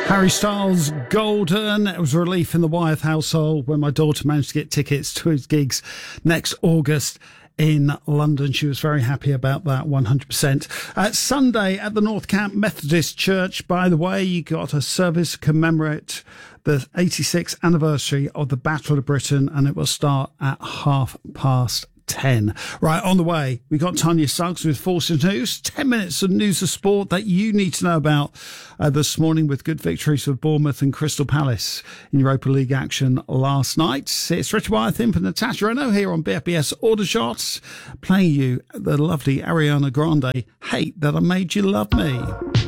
Harry Styles, Golden. It was a relief in the Wyeth household when my daughter managed to get tickets to his gigs next August in London. She was very happy about that, 100%. Sunday at the North Camp Methodist Church, by the way, you got a service to commemorate the 86th anniversary of the Battle of Britain, and it will start at 10:30. Right, on the way, we got Tanya Suggs with Forces News. 10 minutes of news of sport that you need to know about this morning, with good victories for Bournemouth and Crystal Palace in Europa League action last night. It's Richard Wyeth in for Natasha Renault here on BFBS Order Shots, playing you the lovely Ariana Grande, Hate That I Made You Love Me.